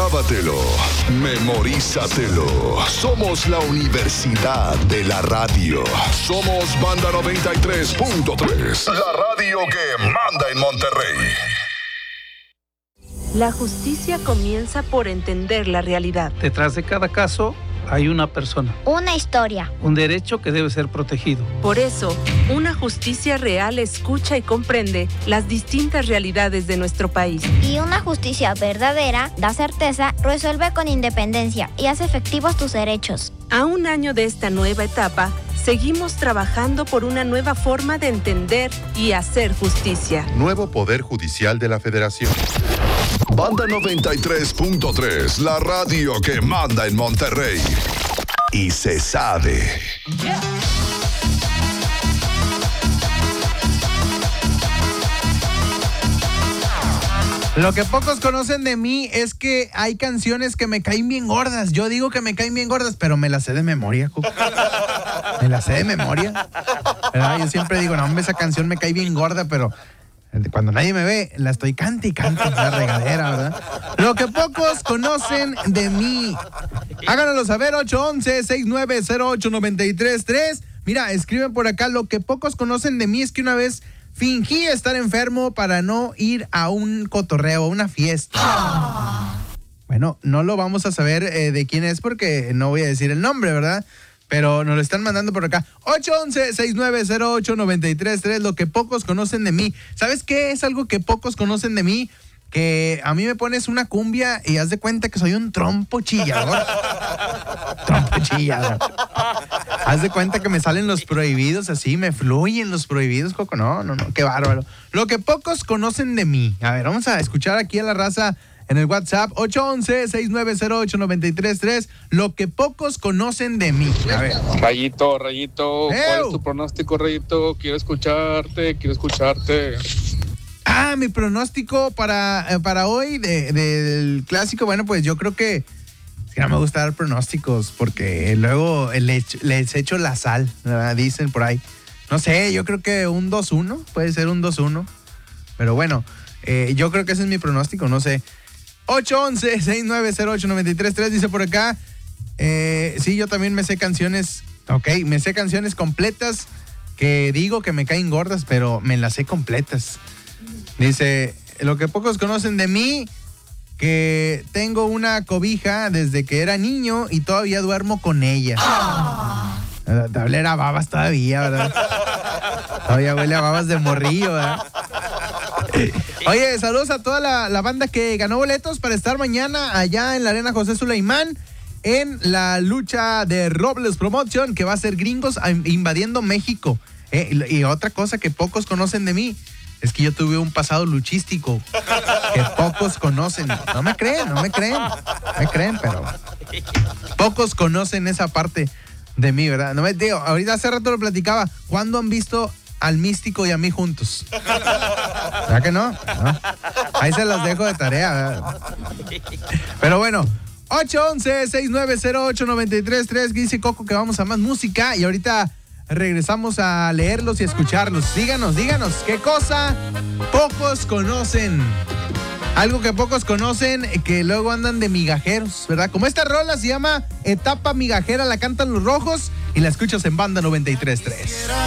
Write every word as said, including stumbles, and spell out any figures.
Grábatelo, memorízatelo. Somos la Universidad de la Radio. Somos Banda noventa y tres punto tres. La radio que manda en Monterrey. La justicia comienza por entender la realidad. Detrás de cada caso hay una persona. Una historia. Un derecho que debe ser protegido. Por eso, una justicia real escucha y comprende las distintas realidades de nuestro país. Y una justicia verdadera da certeza, resuelve con independencia y hace efectivos tus derechos. A un año de esta nueva etapa, seguimos trabajando por una nueva forma de entender y hacer justicia. Nuevo Poder Judicial de la Federación. Banda noventa y tres punto tres, la radio que manda en Monterrey. Y se sabe. Yeah. Lo que pocos conocen de mí es que hay canciones que me caen bien gordas. Yo digo que me caen bien gordas, pero me las sé de memoria, Cuco. Me las sé de memoria. ¿Verdad? Yo siempre digo, no, hombre, esa canción me cae bien gorda, pero cuando nadie me ve, la estoy cante y cante, la regadera, ¿verdad? Lo que pocos conocen de mí. Háganoslo saber, ocho once, sesenta y nueve cero ocho, noventa y tres tres. Mira, escriben por acá, lo que pocos conocen de mí es que una vez fingí estar enfermo para no ir a un cotorreo, a una fiesta. Bueno, no lo vamos a saber eh, de quién es porque no voy a decir el nombre, ¿verdad? Pero nos lo están mandando por acá. ocho once, sesenta y nueve cero ocho, noventa y tres tres, lo que pocos conocen de mí. ¿Sabes qué es algo que pocos conocen de mí? Que a mí me pones una cumbia y haz de cuenta que soy un trompo chillador. Trompo chillador. Haz de cuenta que me salen los prohibidos así, me fluyen los prohibidos, Coco. No, no, no, qué bárbaro. Lo que pocos conocen de mí. A ver, vamos a escuchar aquí a la raza en el WhatsApp, ocho once, sesenta y nueve cero ocho, noventa y tres tres, lo que pocos conocen de mí. A ver. Rayito, Rayito, ¿cuál ¡Ew! es tu pronóstico, Rayito? Quiero escucharte, quiero escucharte. Ah, mi pronóstico para, eh, para hoy de, de, del clásico, bueno, pues yo creo que, es que no me gusta dar pronósticos porque luego les, les echo la sal, ¿verdad? Dicen por ahí. No sé, yo creo que un dos uno, puede ser un dos uno, pero bueno, eh, yo creo que ese es mi pronóstico, no sé. ocho once, sesenta y nueve cero ocho, noventa y tres tres, dice por acá. Eh, sí, yo también me sé canciones, ok, me sé canciones completas que digo que me caen gordas, pero me las sé completas. Dice, lo que pocos conocen de mí, que tengo una cobija desde que era niño y todavía duermo con ella. La tablera a babas todavía, ¿verdad? Todavía huele a babas de morrillo, ¿verdad? Oye, saludos a toda la, la banda que ganó boletos para estar mañana allá en la Arena José Sulaimán en la lucha de Robles Promotion, que va a ser Gringos invadiendo México. Eh, y, y otra cosa que pocos conocen de mí es que yo tuve un pasado luchístico que pocos conocen. No me creen, no me creen, no me creen, pero pocos conocen esa parte de mí, ¿verdad? No me digo, ahorita hace rato lo platicaba. ¿Cuándo han visto al Místico y a mí juntos? ¿Verdad que no? ¿No? Ahí se las dejo de tarea, ¿verdad? Pero bueno, ocho once, sesenta y nueve cero ocho, noventa y tres tres, dice Coco que vamos a más música y ahorita regresamos a leerlos y escucharlos. Díganos, díganos, ¿qué cosa pocos conocen? Algo que pocos conocen, que luego andan de migajeros, ¿verdad? Como esta rola se llama Etapa Migajera, la cantan Los Rojos y la escuchas en Banda noventa y tres tres.